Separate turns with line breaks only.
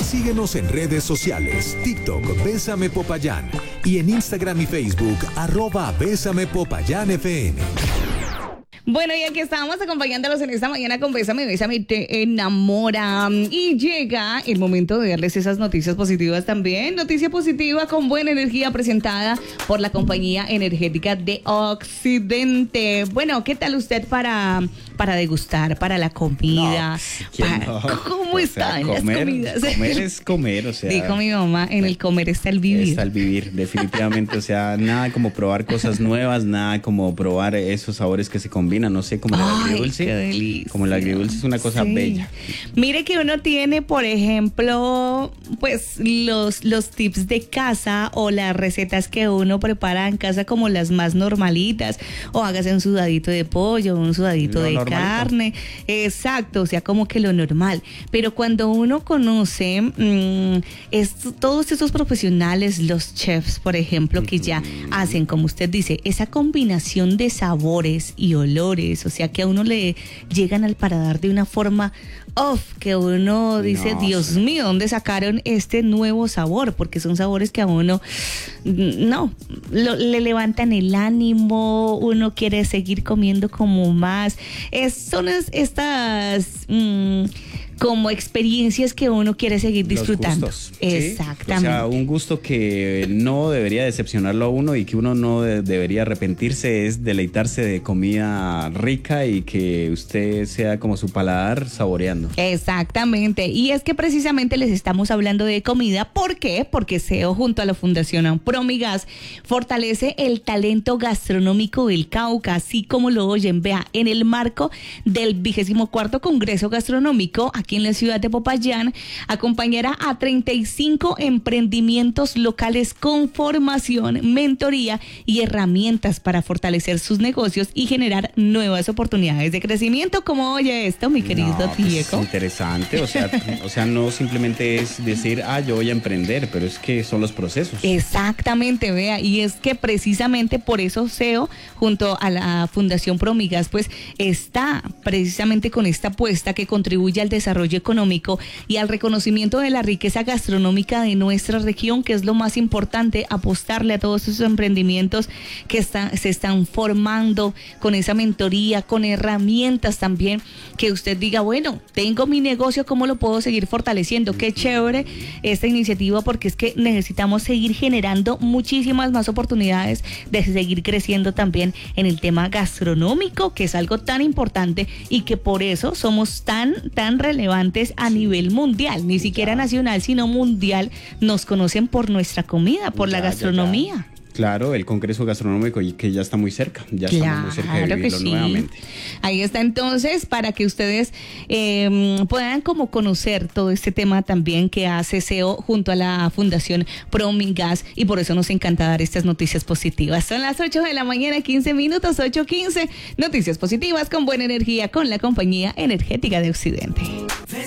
Síguenos en redes sociales, TikTok, Bésame Popayán, y en Instagram y Facebook, @BésamePopayánFM.
Bueno, y aquí estábamos acompañándolos en esta mañana con Bésame, Bésame, te enamora. Y llega el momento de darles esas noticias positivas también. Noticia positiva con buena energía presentada por la compañía energética de Occidente. Bueno, ¿qué tal usted para degustar, para la comida? ¿Cómo están las comidas?
Comer es comer, o sea.
Dijo mi mamá, en el comer está el vivir.
Está el vivir, definitivamente. O sea, nada como probar cosas nuevas, nada como probar esos sabores que se combinan. No sé, como el agridulce.
Qué delicia.
Como el agridulce es una cosa bella.
Mire que uno tiene, por ejemplo, pues los tips de casa o las recetas que uno prepara en casa como las más normalitas. O hágase un sudadito de pollo, un sudadito de carne. Exacto, o sea, como que lo normal. Pero cuando uno conoce todos esos profesionales, los chefs, por ejemplo, que ya hacen, como usted dice, esa combinación de sabores y olores, o sea, que a uno le llegan al paladar de una forma que uno dice, Dios mío, ¿dónde sacaron este nuevo sabor? Porque son sabores que a uno le levantan el ánimo, uno quiere seguir comiendo como más. Son estas como experiencias que uno quiere seguir disfrutando.
Los gustos,
exactamente.
¿sí? O sea, un gusto que no debería decepcionarlo a uno y que uno no debería arrepentirse es deleitarse de comida rica y que usted sea como su paladar saboreando.
Exactamente. Y es que precisamente les estamos hablando de comida. ¿Por qué? Porque SEO junto a la Fundación Promigas fortalece el talento gastronómico del Cauca, así como lo oyen. Vea, en el marco del 24º Congreso Gastronómico, aquí en la ciudad de Popayán, acompañará a 35 emprendimientos locales con formación, mentoría y herramientas para fortalecer sus negocios y generar nuevas oportunidades de crecimiento. ¿Cómo oye esto, mi querido Diego?
Interesante, o sea, no simplemente es decir, yo voy a emprender, pero es que son los procesos.
Exactamente, vea, y es que precisamente por eso SEO junto a la Fundación Promigas pues está precisamente con esta apuesta que contribuye al desarrollo económico y al reconocimiento de la riqueza gastronómica de nuestra región, que es lo más importante, apostarle a todos esos emprendimientos que se están formando con esa mentoría, con herramientas también, que usted diga, bueno, tengo mi negocio, ¿cómo lo puedo seguir fortaleciendo? Qué chévere esta iniciativa, porque es que necesitamos seguir generando muchísimas más oportunidades de seguir creciendo también en el tema gastronómico, que es algo tan importante y que por eso somos tan relevantes a nivel mundial, ni siquiera nacional, sino mundial. Nos conocen por nuestra comida, por la gastronomía.
Claro, el Congreso Gastronómico que ya está muy cerca, estamos muy cerca de vivirlo nuevamente.
Ahí está entonces para que ustedes puedan como conocer todo este tema también que hace SEO junto a la Fundación Promigas, y por eso nos encanta dar estas noticias positivas. Son las 8 de la mañana, 15 minutos, 8:15, noticias positivas con buena energía con la compañía energética de Occidente.